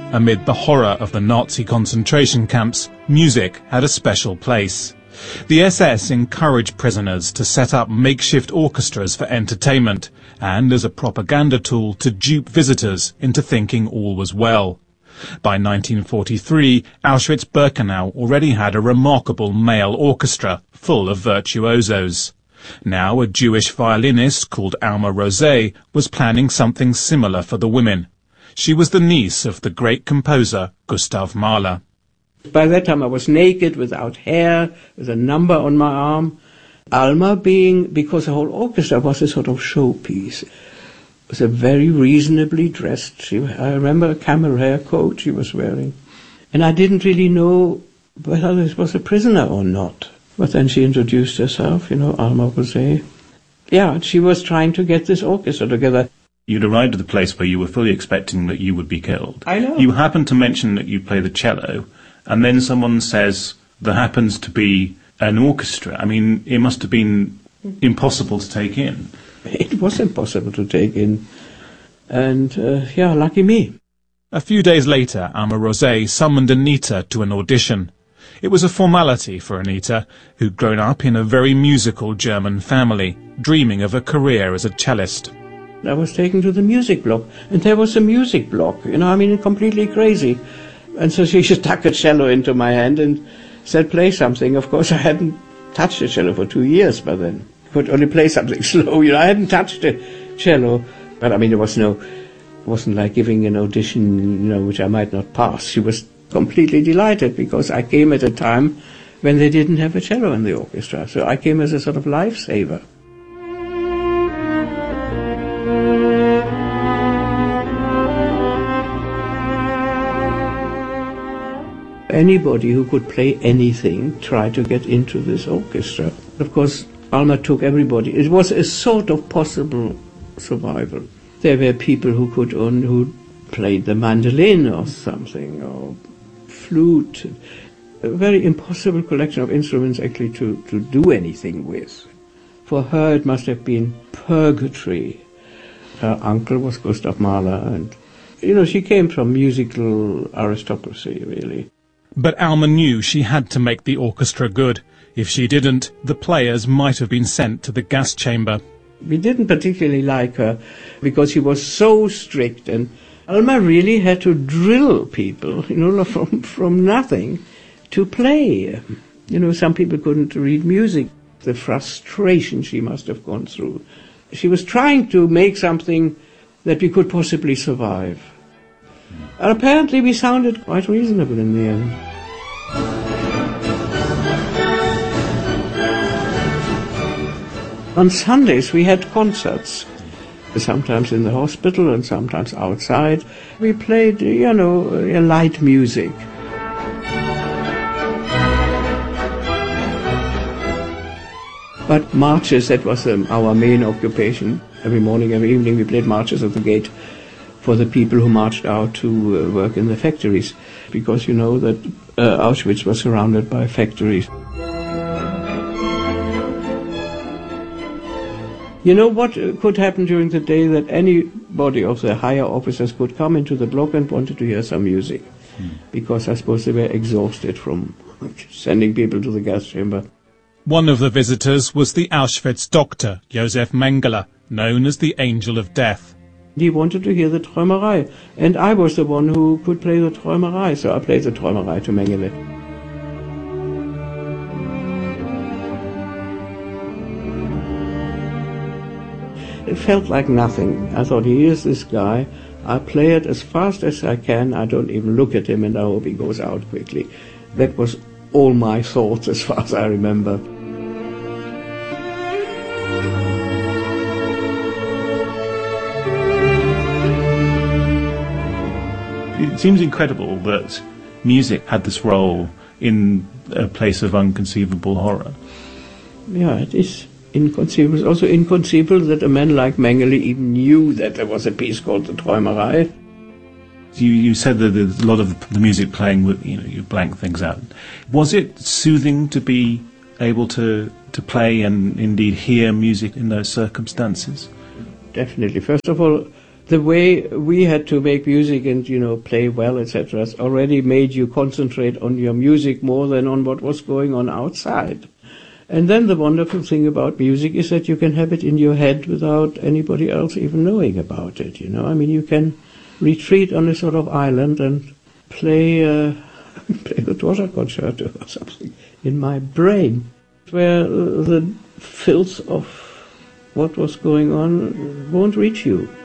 Amid the horror of the Nazi concentration camps, music had a special place. The SS encouraged prisoners to set up makeshift orchestras for entertainment and as a propaganda tool to dupe visitors into thinking all was well. By 1943, Auschwitz-Birkenau already had a remarkable male orchestra full of virtuosos. Now a Jewish violinist called Alma Rosé was planning something similar for the women. She was the niece of the great composer Gustav Mahler. By that time I was naked, without hair, with a number on my arm. Alma because the whole orchestra was a sort of showpiece. It was a very reasonably dressed, I remember a camel hair coat she was wearing. And I didn't really know whether this was a prisoner or not. But then she introduced herself, Alma Rosé. Yeah, she was trying to get this orchestra together. You'd arrived at the place where you were fully expecting that you would be killed. I know. You happened to mention that you play the cello, and then someone says there happens to be an orchestra. I mean, it must have been impossible to take in. It was impossible to take in. And, lucky me. A few days later, Alma Rosé summoned Anita to an audition. It was a formality for Anita, who'd grown up in a very musical German family, dreaming of a career as a cellist. I was taken to the music block, and there was a music block, completely crazy. And so she stuck a cello into my hand and said, play something. Of course, I hadn't touched a cello for 2 years by then. I could only play something slow, I hadn't touched a cello. But, it wasn't like giving an audition, which I might not pass. She was completely delighted because I came at a time when they didn't have a cello in the orchestra. So I came as a sort of lifesaver. Anybody who could play anything tried to get into this orchestra. Of course, Alma took everybody. It was a sort of possible survival. There were people who played the mandolin or something, or flute. A very impossible collection of instruments actually to do anything with. For her it must have been purgatory. Her uncle was Gustav Mahler, and she came from musical aristocracy, really. But Alma knew she had to make the orchestra good. If she didn't, the players might have been sent to the gas chamber. We didn't particularly like her because she was so strict, and Alma really had to drill people, from nothing to play. Some people couldn't read music. The frustration she must have gone through. She was trying to make something that we could possibly survive. And apparently we sounded quite reasonable in the end. On Sundays we had concerts, sometimes in the hospital and sometimes outside. We played, light music. But marches, that was our main occupation. Every morning, every evening we played marches at the gate for the people who marched out to work in the factories, because that Auschwitz was surrounded by factories. What could happen during the day, that anybody of the higher officers could come into the block and wanted to hear some music, because I suppose they were exhausted from sending people to the gas chamber. One of the visitors was the Auschwitz doctor, Josef Mengele, known as the Angel of Death. He wanted to hear the Träumerei, and I was the one who could play the Träumerei, so I played the Träumerei to Mengele. It felt like nothing. I thought, here's this guy, I play it as fast as I can, I don't even look at him, and I hope he goes out quickly. That was all my thoughts as far as I remember. It seems incredible that music had this role in a place of unconceivable horror. Yeah, it is inconceivable. It's also inconceivable that a man like Mengele even knew that there was a piece called the Träumerei. You said that there's a lot of the music playing with, you blank things out. Was it soothing to be able to play and indeed hear music in those circumstances? Definitely. First of all, The way we had to make music and, play well, etc., has already made you concentrate on your music more than on what was going on outside. And then the wonderful thing about music is that you can have it in your head without anybody else even knowing about it, you can retreat on a sort of island and play the Dvorak concerto or something in my brain, where the filth of what was going on won't reach you.